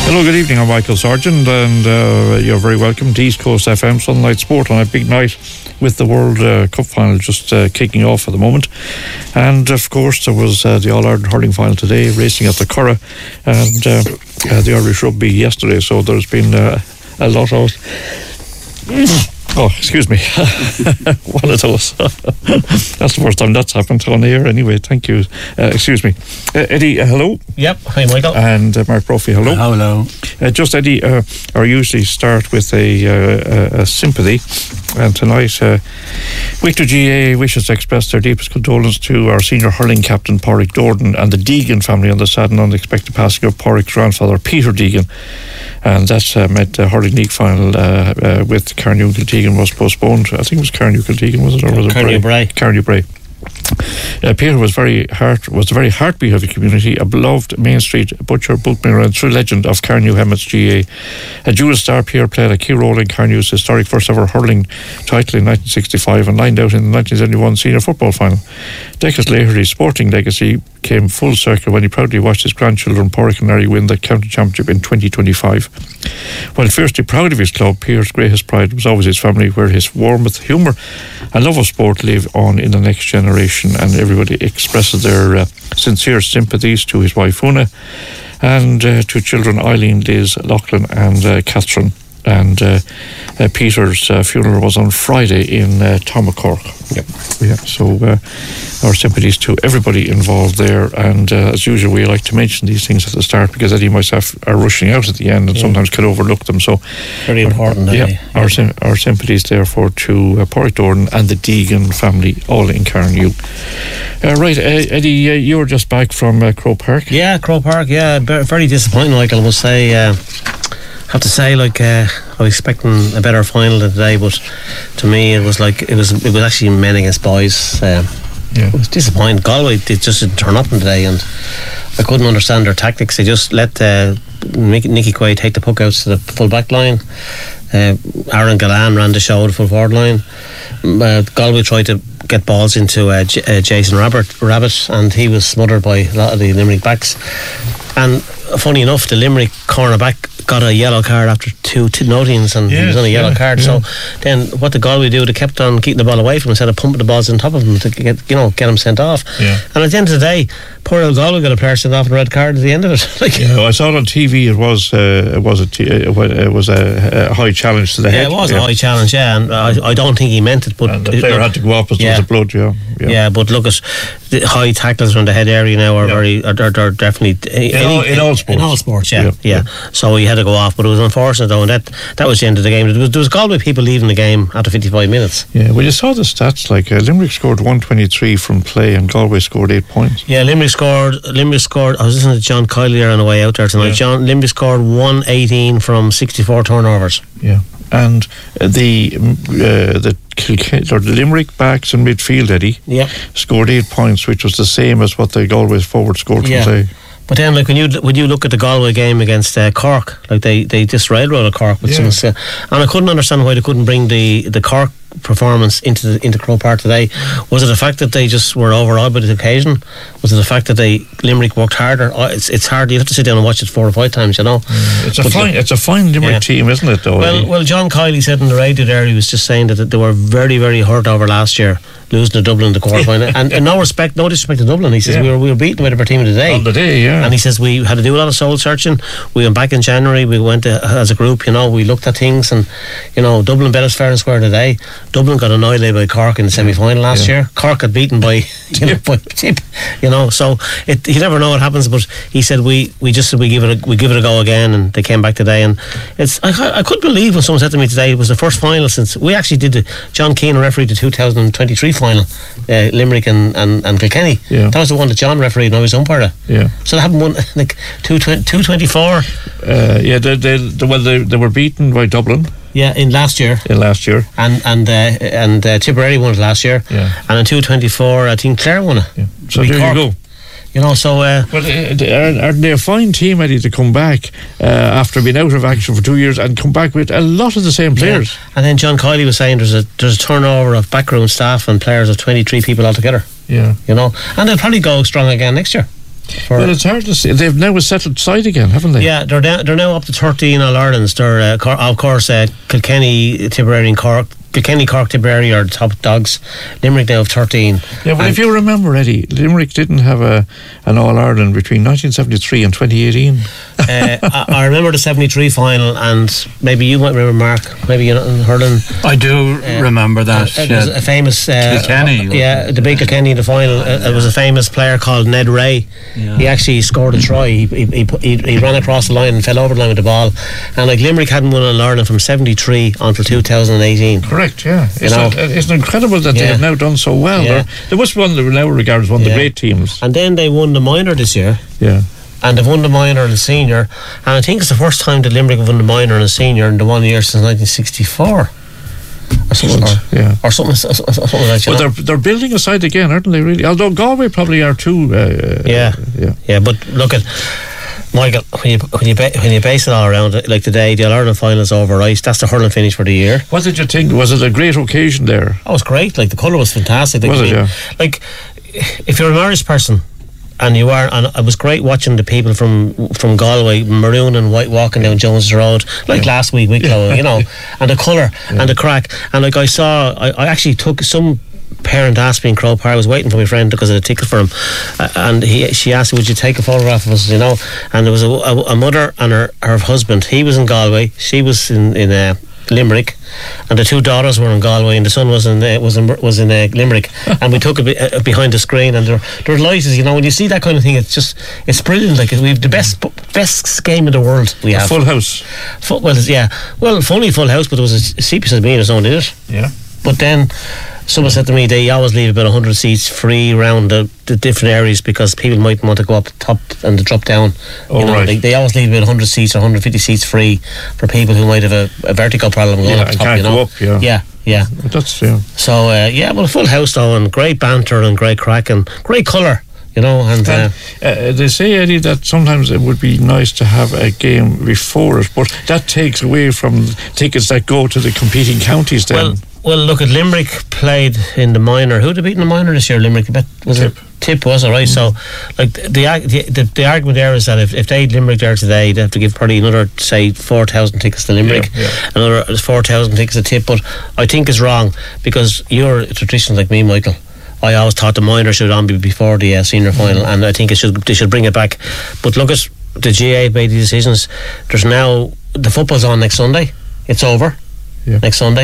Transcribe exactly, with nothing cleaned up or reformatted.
Hello, good evening. I'm Michael Sargent, and uh, you're very welcome to East Coast F M Sunlight Sport on a big night with the World uh, Cup final just uh, kicking off at the moment. And of course, there was uh, the All Ireland hurling final today, racing at the Curragh, and uh, uh, the Irish rugby yesterday. So there's been uh, a lot of. Oh, excuse me. One of those. That's the first time that's happened on the air anyway. Thank you. Uh, excuse me. Uh, Eddie, uh, hello. Yep. Hi, Michael. And uh, Mark Brophy, hello. Uh, hello. Uh, just, Eddie, uh, I usually start with a, uh, a, a sympathy. And tonight, uh, Wicklow G A wishes to express their deepest condolence to our senior hurling captain, Pádraig Dordan, and the Deegan family on the sad and unexpected passing of Pádraig's grandfather, Peter Deegan. And that uh, meant the hurling league final uh, uh, with Carnew Kiltegan was postponed. I think it was Carnew Kiltegan, was it? Or was it Carnew Bray? Carnew Bray. Uh, Peter was very heart was the very heartbeat of the community, a beloved Main Street butcher, bookmaker, and true legend of Carnew Hemmets G A. A dual star, Peter played a key role in Carnew's historic first ever hurling title in nineteen sixty-five and lined out in the nineteen seventy-one senior football final. Decades later, his sporting legacy came full circle when he proudly watched his grandchildren Pádraig and Larry win the county championship in twenty twenty-five. While fiercely proud of his club, Peter's greatest pride was always his family, where his warmth, humour and love of sport live on in the next generation, and everybody expresses their uh, sincere sympathies to his wife Una and uh, to children Eileen, Liz, Lachlan and uh, Catherine. And uh, uh, Peter's uh, funeral was on Friday in uh, Tomacork. Yep. Yeah, so uh, our sympathies to everybody involved there. And uh, as usual, we like to mention these things at the start because Eddie and myself are rushing out at the end and yeah. sometimes could overlook them. So very important. Our, yeah, yeah, our sim- our sympathies therefore to uh, Pádraig Dordan and the Deegan family, all in Carnew. Uh, right, uh, Eddie, uh, you were just back from uh, Croke Park. Yeah, Croke Park. Yeah, very disappointing. Like I must say. Uh, have to say, like uh, I was expecting a better final than today, but to me it was like it was it was actually men against boys. Um, yeah. It was disappointing. Galway they just didn't turn up today, and I couldn't understand their tactics. They just let uh, Nicky Quaid take the puck out to the full back line. Uh, Aaron Gallan ran the show, the full forward line. Uh, Galway tried to get balls into uh, J- uh, Jason Rabbit, Rabbit, and he was smothered by a lot of the Limerick backs. And funny enough, the Limerick cornerback got a yellow card after two t- notings, and yes, he was on a yellow yeah, card. Yeah. So then, what the Galway do? They kept on keeping the ball away from him instead of pumping the balls on top of him to get, you know, get him sent off. Yeah. And at the end of the day, poor old Galway got a player sent off and a red card at the end of it. like, yeah, I saw it on T V. It was uh, it was a t- it was a, a high challenge to the yeah, head. It was yeah. a high challenge. Yeah, and I, I don't think he meant it, but and the player look, had to go up as yeah. there was blood. Yeah, yeah, yeah. But look at the high tackles around the head area now are yeah. very are, are, are definitely in, any, all, in all sports. In all sports, yeah, yeah, yeah. yeah. So he had to go off, but it was unfortunate though, and that that was the end of the game. There was, there was Galway people leaving the game after fifty-five minutes. Yeah, well, you saw the stats. Like uh, Limerick scored one twenty-three from play, and Galway scored eight points. Yeah, Limerick scored. Limerick scored. I was listening to John Kiley on the way out there tonight. Yeah. John Limerick scored one eighteen from sixty-four turnovers. Yeah, and uh, the uh, the or the Limerick backs in midfield, Eddie, yeah, scored eight points, which was the same as what the Galway forward scored from yeah. play. But then, like when you when you look at the Galway game against uh, Cork, like they, they just railroaded Cork with yeah. some, uh, and I couldn't understand why they couldn't bring the, the Cork performance into the, into Croke Park today. Was it the fact that they just were overawed by the occasion? Was it the fact that they Limerick worked harder? Oh, it's it's hard. You have to sit down and watch it four or five times, you know. Mm, it's a but fine, the, it's a fine Limerick yeah. team, isn't it? Though. Well, well, John Kiley said on the radio there, he was just saying that, that they were very, very hurt over last year, losing to Dublin in the quarter final, and, and no respect, no disrespect to Dublin. He says yeah. we were we were beaten by the team of the day. On the day, yeah. And he says we had to do a lot of soul searching. We went back in January. We went to, as a group, you know, we looked at things, and you know, Dublin bet us fair and square today. Dublin got annihilated by Cork in the semi-final last yeah. year. Cork got beaten by, you know, by you know. So it, you never know what happens. But he said we, we just said we give it a, we give it a go again, and they came back today. And it's I, I couldn't believe when someone said to me today it was the first final since we actually did the John Keane refereed the two thousand twenty-three final, uh, Limerick and, and, and Kilkenny. Yeah. That was the one that John refereed and I was umpire. Yeah. So they haven't won like two twenty-four. Uh, yeah, they, they, they, well, they, they were beaten by Dublin. Yeah, in last year. In last year. And and uh, and uh, Tipperary won it last year. Yeah. And in two twenty-four, I think Clare won it. Yeah. So there Cork. You go. You know, so... Uh, but uh, are, are they a fine team, Eddie, to come back uh, after being out of action for two years and come back with a lot of the same players? Yeah. And then John Kiley was saying there's a there's a turnover of backroom staff and players of twenty-three people altogether. Yeah. You know, and they'll probably go strong again next year. For, well, it's hard to see. They've now a settled side again, haven't they? yeah, they're down, they're now up to thirteen All Irelands. They're uh, Cor- of course uh, Kilkenny, Tipperary, and Cork. Kilkenny, Cork, Tipperary are the top dogs. Limerick now have thirteen. Yeah, well, And- if you remember, Eddie, Limerick didn't have a an All Ireland between nineteen seventy-three and twenty eighteen. uh, I, I remember the seventy-three final, and maybe you might remember, Mark. Maybe you know, hurling. I do Uh, remember that. It was a famous uh, Kilkenny. yeah, the big Kilkenny in the final. Uh, it was a famous player called Ned Ray. Yeah. He actually scored a try. He, he, he, he, he ran across the line and fell over the line with the ball. And like Limerick hadn't won an Ireland from seventy-three until two thousand eighteen. Correct, yeah. You It's, know. not, it's incredible that they Yeah. have now done so well. Yeah. They're- They must be one that now regarded as one of Yeah. the great teams. And then they won the minor this year. Yeah. And they've won the minor and the senior. And I think it's the first time that Limerick have won the minor and the senior in the one year since nineteen sixty-four. Or something, or, Yeah. or something, something like that. You But know? they're they're building a side again, aren't they? Really, although Galway probably are too. Uh, Yeah. yeah. Yeah, but look at Michael, when you when you ba- when you base it all around it, like today, the All Ireland finals over, right? That's the hurling finish for the year. What did you think? Was it a great occasion there? Oh, it was great. Like the colour was fantastic. Like, Was I it, mean, yeah. Like if you're an Irish person and you are, and it was great watching the people from from Galway, maroon and white, walking down Jones Road, like Yeah. last week, Wicklow, you know, and the colour Yeah. and the crack. And like I saw, I, I actually took some. Parent asked me in Crow Park. I was waiting for my friend because I had a ticket for him, uh, and he she asked me, "Would you take a photograph of us?" You know, and there was a, a, a mother and her, her husband. He was in Galway, she was in in uh, Limerick, and the two daughters were in Galway, and the son was in uh, was in was in uh, Limerick, and we took it be, uh, behind the screen, and they're they're delighted. You know, when you see that kind of thing, it's just it's brilliant. Like we have the best best game in the world. We A have full house. Full, well, yeah, well, funny full house, but there was a C P S B in his own, did it? Yeah. But then someone said to me they always leave about one hundred seats free around the, the different areas because people might want to go up the top and the drop down. Oh, you know, right. they, they always leave about one hundred seats or one hundred fifty seats free for people who might have a, a vertical problem going Yeah, up the and top. can't you know? go up, yeah. yeah, yeah. That's yeah. So uh, yeah, well, full house though, and great banter and great crack and great colour. You know, and uh, And, uh, they say, Eddie, that sometimes it would be nice to have a game before it, but that takes away from tickets that go to the competing counties then. well, well, look at Limerick played in the minor. Who did they beat in the minor this year? Limerick, I bet, was Tip. it Tip? Was it right? So, like the the, the the argument there is that if, if they had Limerick there today, they have to give probably another say four thousand tickets to Limerick, Yeah, yeah. another four thousand tickets to Tip. But I think it's wrong because you're a traditionalist like me, Michael. I always thought the minor should on be before the uh, senior final, and I think it should they should bring it back. But look at the G A A made the decisions. There's now the football's on next Sunday. It's over Yeah. next Sunday.